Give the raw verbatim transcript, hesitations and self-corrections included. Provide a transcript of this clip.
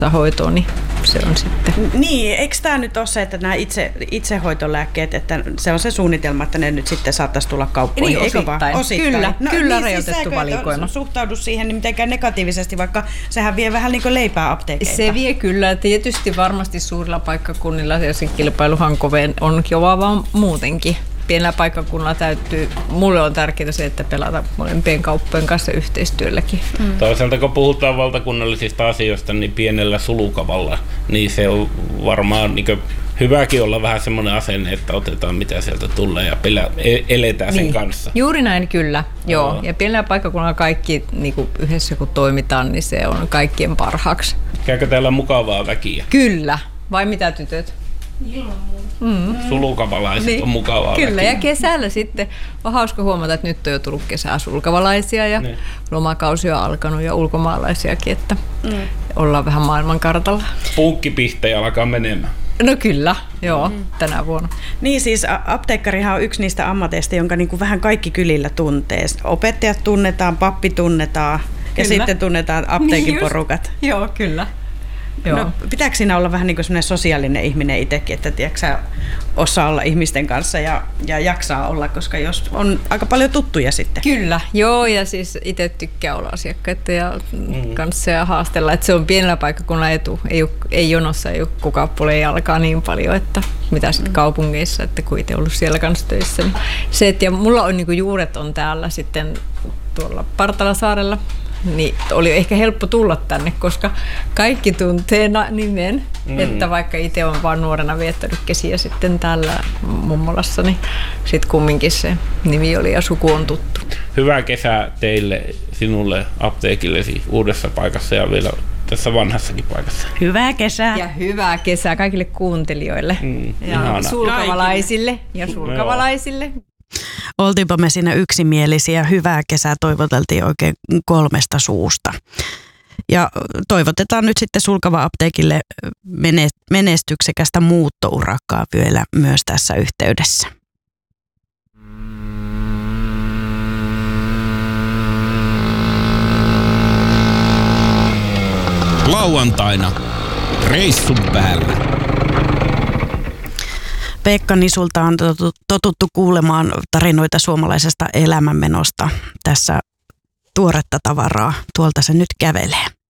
hoitoon, niin se on sitten. Niin, eikö tämä nyt ole se, että nämä itse, itsehoitolääkkeet, että se on se suunnitelma, että ne nyt sitten saattaisi tulla kauppoihin, niin, eikö vaan? Osittain. Kyllä, no, kyllä niin, rajoitettu siis valikoima. Suhtaudu siihen niin mitenkään negatiivisesti, vaikka sehän vie vähän niin kuin leipää apteekeilta. Se vie kyllä. Tietysti varmasti suurilla paikkakunnilla ja se kilpailuhan koveen on kovaa vaan muutenkin. Pienellä paikkakunnalla täytyy, mulle on tärkeää se, että pelata molempien kauppojen kanssa yhteistyölläkin. Mm. Toisaalta kun puhutaan valtakunnallisista asioista, niin pienellä sulukavalla, niin se on varmaan niin hyväkin olla vähän semmoinen asenne, että otetaan mitä sieltä tulee ja pelä, eletään sen niin. kanssa. Juuri näin, kyllä. Joo. Ja pienellä paikkakunnalla kaikki niin kuin yhdessä kun toimitaan, niin se on kaikkien parhaaksi. Käykö täällä mukavaa väkiä? Kyllä. Vai mitä tytöt? Ilman muuta. Mm. Sulukavalaiset niin. On mukavaa Kyllä, väkiä. ja kesällä sitten on hauska huomata, että nyt on jo tullut kesää sulkavalaisia ja niin. Lomakausi on alkanut ja ulkomaalaisiakin, että mm. ollaan vähän maailmankartalla. Punkkipihtejä alkaa menemään. No kyllä, joo, mm. tänä vuonna. Niin siis apteekkarihan on yksi niistä ammateista, jonka niin kuin vähän kaikki kylillä tuntee. Opettajat tunnetaan, pappi tunnetaan kyllä. Ja sitten tunnetaan apteekin niin porukat. Joo, kyllä. Joo. No, pitääkö siinä olla vähän niin kuin semmoinen sosiaalinen ihminen itsekin, että tiedätkö, sä osaa olla ihmisten kanssa ja, ja jaksaa olla, koska jos on aika paljon tuttuja sitten. Kyllä, joo, ja siis itse tykkää olla asiakkaiden ja mm. kanssa ja haastella, että se on pienellä paikkakunnalla etu. Ei, ole, ei jonossa, ei ole kukaan puoleen jalkaa niin paljon, että mitä sitten mm. kaupungeissa, että kun itse ollut siellä kanssa töissä. Niin se, että ja mulla on niinku juuret on täällä sitten tuolla Partalasaarella. Niin oli ehkä helppo tulla tänne, koska kaikki tuntee nimen, mm. että vaikka itse olen vaan nuorena viettänyt kesiä sitten täällä mummolassa, niin sitten kumminkin se nimi oli ja suku on tuttu. Hyvää kesää teille, sinulle, apteekillesi uudessa paikassa ja vielä tässä vanhassakin paikassa. Hyvää kesää. Ja hyvää kesää kaikille kuuntelijoille mm, ja ihana. sulkavalaisille ja sulkavalaisille. Oltiinpa me siinä yksimielisiä. Hyvää kesää toivoteltiin oikein kolmesta suusta. Ja toivotetaan nyt sitten Sulkava apteekille menestyksekästä muuttourakkaa vielä myös tässä yhteydessä. Lauantaina reissun päällä. Pekka Nisulta on totuttu kuulemaan tarinoita suomalaisesta elämänmenosta. Tässä tuoretta tavaraa. Tuolta se nyt kävelee.